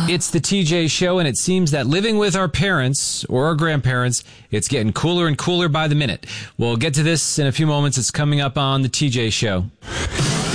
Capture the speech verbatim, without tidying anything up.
It's the T J Show, and it seems that living with our parents or our grandparents, it's getting cooler and cooler by the minute. We'll get to this in a few moments. It's coming up on the T J Show.